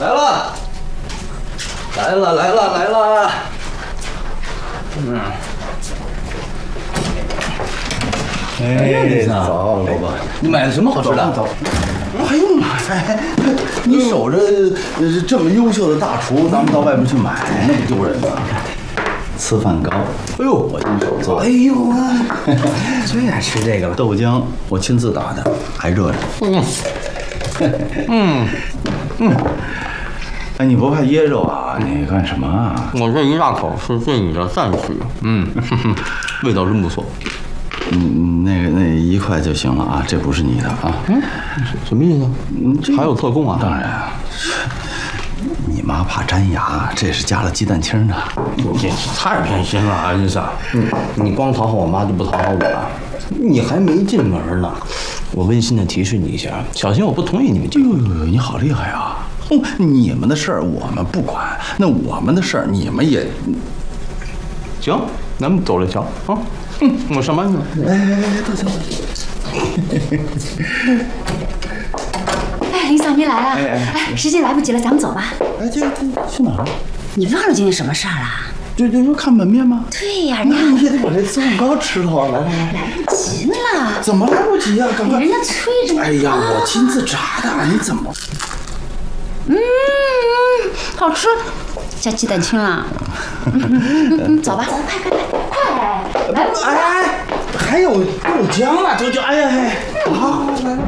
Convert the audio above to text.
来了，来了，来了，来了。 哎， 早，老板， 你买了什么好吃的？ 走。哎呦妈呀！你守着这么优秀的大厨，咱们到外面去买，那不丢人吗？粢饭糕，哎呦，我亲手做。 哎呦啊，最爱吃这个了。 豆浆我亲自打的，还热着。哎，你不怕噎着啊？你干什么啊？ 我这一大口是对你的赞许。味道真不错。 那一块就行了啊，这不是你的啊。 什么意思？还有特供啊？ 当然啊。你妈怕粘牙，这是加了鸡蛋清的。 你太偏心了啊，真是。你光讨好我妈就不讨好我了。你还没进门呢，我温馨的提示你一下，小心我不同意你们结婚。 呦，你好厉害啊！你们的事儿我们不管，那我们的事儿你们也行，咱们走着瞧啊。我上班去了。 哎，都行。 哎，林嫂你来了。哎，时间来不及了，咱们走吧。 哎，这去哪儿？ 你忘了今天什么事儿了？ 这要看门面吗？ 对呀， 那你也得把这粢饭糕吃了啊！来， 来不及了。 怎么来不及啊？赶快！ 人家催着。 哎呀，我亲自炸的，你怎么？ 好吃，加鸡蛋清了。走吧，快，来不及了。 哎，还有豆浆了，豆浆，哎呀，好，来。